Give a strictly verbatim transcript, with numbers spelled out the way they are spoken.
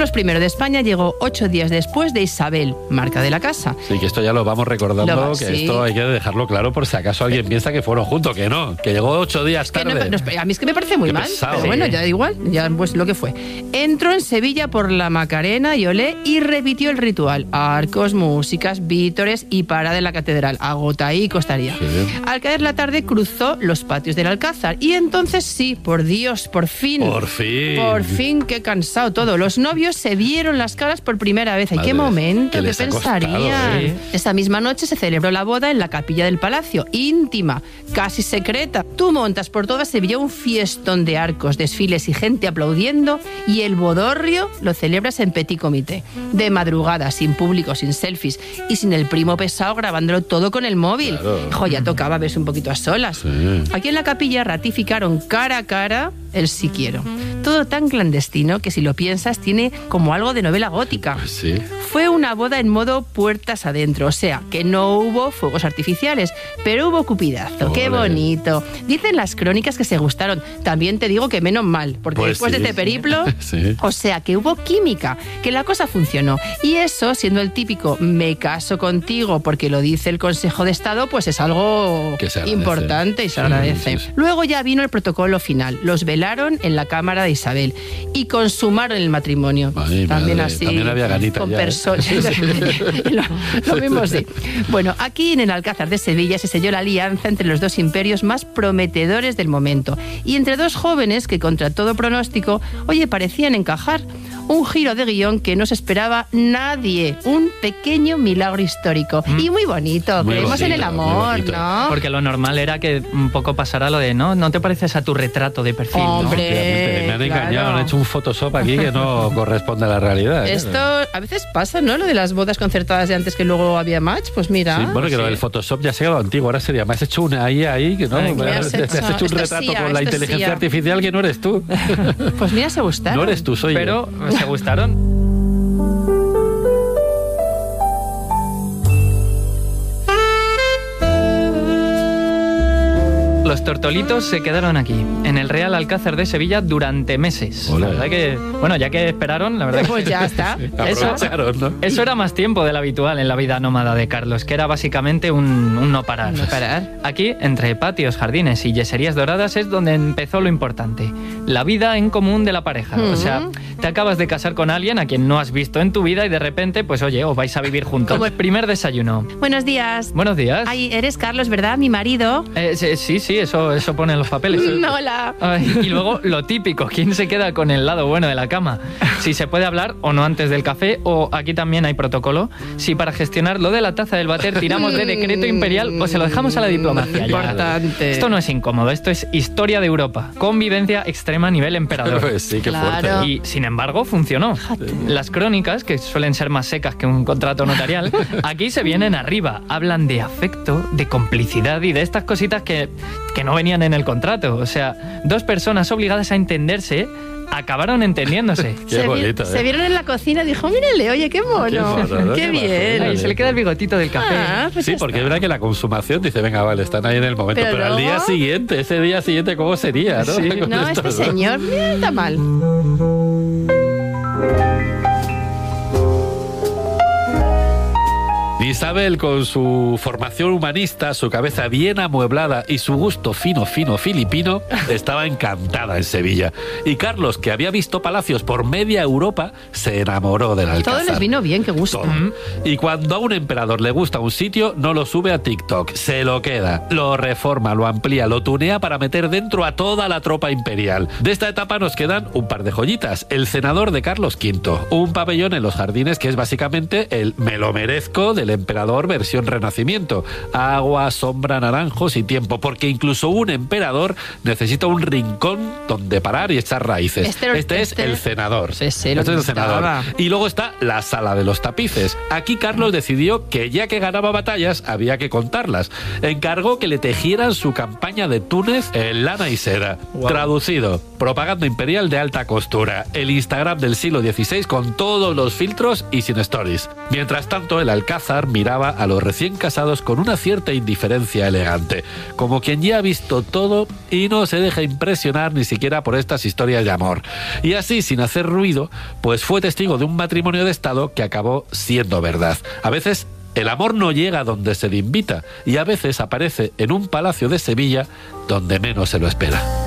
Carlos primero de España llegó ocho días después de Isabel, marca de la casa. Sí, que esto ya lo vamos recordando, Lo, que sí. esto hay que dejarlo claro por si acaso alguien piensa que fueron juntos, que no, que llegó ocho días Que tarde. no, no, a mí es que me parece muy Qué mal, pesado. pero Sí. bueno, ya da igual, ya pues lo que fue. Entró en Sevilla por la Macarena y Olé y repitió el ritual. Arcos, músicas, vítores y parada en la catedral. Agotaico estaría. Sí. Al caer la tarde cruzó los patios del Alcázar y entonces sí, por Dios, por fin. Por fin. Por fin, qué cansado todo. Los novios se vieron las caras por primera vez. ¿En Madre, qué momento? que ¿Qué les ha costado, pensarían? ¿eh? Esa misma noche se celebró la boda en la capilla del palacio, íntima, casi secreta. Tú montas por toda Sevilla un fiestón de arcos, desfiles y gente aplaudiendo, y el bodorrio lo celebras en petit comité. De madrugada, sin público, sin selfies y sin el primo pesado grabándolo todo con el móvil. Claro. Jo, ya tocaba verse un poquito a solas. Sí. Aquí en la capilla ratificaron cara a cara el sí quiero. Todo tan clandestino que si lo piensas tiene como algo de novela gótica. Pues sí. Fue una boda en modo puertas adentro, o sea, que no hubo fuegos artificiales, pero hubo cupidazo. ¡Qué Ole. bonito! Dicen las crónicas que se gustaron. También te digo que menos mal, porque Pues después sí, de este sí. periplo, Sí. o sea, que hubo química, que la cosa funcionó. Y eso, siendo el típico me caso contigo porque lo dice el Consejo de Estado, pues es algo Que se agradece. importante y se agradece. Sí, sí. Luego ya vino el protocolo final. Los velaron en la cámara de Isabel y consumaron el matrimonio. Ay, también madre, así. también había ganita con ya, ¿eh? personas. lo, lo mismo sí. Bueno, aquí en el Alcázar de Sevilla se selló la alianza entre los dos imperios más prometedores del momento y entre dos jóvenes que contra todo pronóstico, oye, parecían encajar. Un giro de guión que no se esperaba nadie. Un pequeño milagro histórico. Mm. Y muy bonito. Muy Creemos en bonito, el muy amor, bonito. ¿no? Porque lo normal era que un poco pasara lo de, ¿no? ¿No te pareces a tu retrato de perfil? ¿no? Hombre. Obviamente, me han claro. engañado, han hecho un Photoshop aquí que no corresponde a la realidad. ¿eh? Esto a veces pasa, ¿no? Lo de las bodas concertadas de antes que luego había match. Pues mira. Sí, bueno, que lo del Photoshop ya se ha quedado antiguo, ahora sería, me has hecho una ahí, ahí, que no, Ay, me me has, has te has hecho- hecho un esto retrato sí, con la esto inteligencia sí. artificial que no eres tú. Pues mira, se gustaron. No eres tú, soy Pero yo. se gustaron. Los tortolitos se quedaron aquí, en el Real Alcázar de Sevilla, durante meses. Ole. La verdad que, bueno, ya que esperaron, la verdad que Pues ya está. Eso- Aprovecharon, ¿no? eso era más tiempo del habitual en la vida nómada de Carlos, que era básicamente un, un no parar. No parar. Aquí, entre patios, jardines y yeserías doradas, es donde empezó lo importante. La vida en común de la pareja. O sea, te acabas de casar con alguien a quien no has visto en tu vida y de repente, pues oye, os vais a vivir juntos. Como el primer desayuno. Buenos días. Buenos días. Ay, eres Carlos, ¿verdad? Mi marido. Eh, sí, sí, sí, eso, eso pone en los papeles. No, hola. Ay, y luego lo típico, ¿quién se queda con el lado bueno de la cama? Si se puede hablar o no antes del café, o aquí también hay protocolo, si para gestionar lo de la taza del váter tiramos de decreto imperial o se lo dejamos a la diplomacia. Ya. Importante. Esto no es incómodo, esto es historia de Europa, convivencia extrema a nivel emperador. Pues sí, qué Claro. fuerte. Y sin embargo funcionó. Las crónicas, que suelen ser más secas que un contrato notarial, aquí se vienen arriba. Hablan de afecto, de complicidad y de estas cositas que, que no venían en el contrato. O sea, dos personas obligadas a entenderse acabaron entendiéndose. Qué se, vi- bonito, se ¿eh? vieron en la cocina y dijo, mírale, oye, qué mono. Qué mono, ¿no? Qué Qué bien. majo. Ay, se le queda el bigotito del café. Ah, pues Sí, ya porque es está. verdad que la consumación dice, venga, vale, están ahí en el momento, Pero pero, al día luego- siguiente, ese día siguiente, ¿cómo sería? ¿no? Sí. Con No, esto, este ¿no? señor mira, está mal. Isabel, con su formación humanista, su cabeza bien amueblada y su gusto fino, fino filipino, estaba encantada en Sevilla. Y Carlos, que había visto palacios por media Europa, se enamoró del Alcázar. Todo les vino bien, qué gusto. Todo. Y cuando a un emperador le gusta un sitio, no lo sube a TikTok, se lo queda, lo reforma, lo amplía, lo tunea para meter dentro a toda la tropa imperial. De esta etapa nos quedan un par de joyitas. El cenador de Carlos quinto, un pabellón en los jardines que es básicamente el me lo merezco del emperador versión renacimiento. Agua, sombra, naranjos y tiempo, porque incluso un emperador necesita un rincón donde parar y echar raíces. Este- Este, es este- el cenador. Sí, sí, lo este es el cenador. necesitaba. Y luego está la sala de los tapices. Aquí Carlos decidió que ya que ganaba batallas, había que contarlas. Encargó que le tejieran su campaña de Túnez en lana y seda. Wow. Traducido, propaganda imperial de alta costura. El Instagram del siglo dieciséis con todos los filtros y sin stories. Mientras tanto, el Alcázar miraba a los recién casados con una cierta indiferencia elegante, como quien ya ha visto todo y no se deja impresionar ni siquiera por estas historias de amor. Y así, sin hacer ruido, pues fue testigo de un matrimonio de Estado que acabó siendo verdad. A veces el amor no llega donde se le invita y a veces aparece en un palacio de Sevilla donde menos se lo espera.